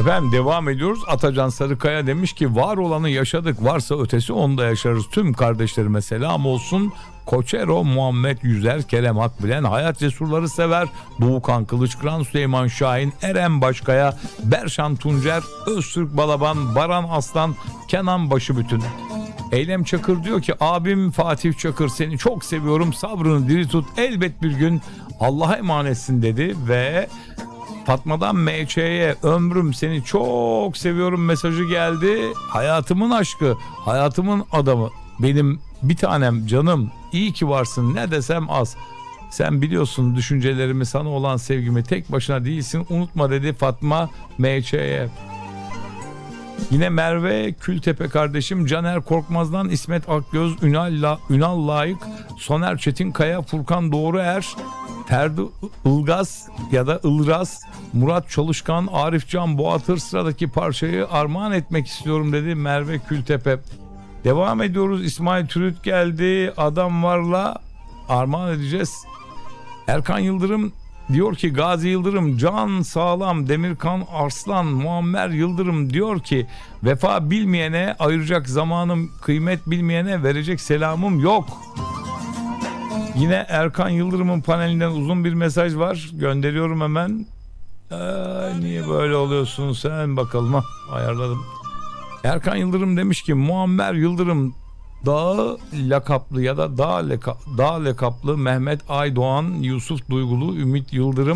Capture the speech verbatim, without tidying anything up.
Efendim devam ediyoruz. Atacan Sarıkaya demiş ki var olanı yaşadık, varsa ötesi onu da yaşarız. Tüm kardeşlerime selam olsun. Koçero Muhammed Yüzer, Kerem Akbilen, Hayat Cesurları sever, Doğukan Kılıçkıran, Süleyman Şahin, Eren Başkaya, Berşan Tuncer, Öztürk Balaban, Baran Aslan, Kenan Başıbütün. Eylem Çakır diyor ki abim Fatih Çakır seni çok seviyorum, sabrını diri tut, elbet bir gün Allah'a emanetsin dedi ve Fatma'dan M Ç'ye ömrüm seni çok seviyorum mesajı geldi. Hayatımın aşkı, hayatımın adamı, benim bir tanem canım, iyi ki varsın, ne desem az. Sen biliyorsun düşüncelerimi, sana olan sevgimi, tek başına değilsin, unutma dedi Fatma M Ç'ye. Yine Merve Kültepe kardeşim, Caner Korkmaz'dan İsmet Akgöz, Ünal, La, Ünal Layık, Soner Çetinkaya, Furkan Doğruer, Ferdi Ilgaz ya da Ilraz, Murat Çalışkan, Arif Can Boğatır, sıradaki parçayı armağan etmek istiyorum dedi Merve Kültepe. Devam ediyoruz. İsmail Türüt geldi. Adam varla armağan edeceğiz. Erkan Yıldırım diyor ki Gazi Yıldırım can sağlam, Demirkan Arslan, Muammer Yıldırım diyor ki vefa bilmeyene ayıracak zamanım, kıymet bilmeyene verecek selamım yok. Yine Erkan Yıldırım'ın panelinden uzun bir mesaj var. Gönderiyorum hemen. Ee, niye böyle oluyorsun sen bakalım. Ha, ayarladım. Erkan Yıldırım demiş ki Muammer Yıldırım Dağı lakaplı ya da Dağ, laka, Dağ lakaplı Mehmet Aydoğan, Yusuf Duygulu, Ümit Yıldırım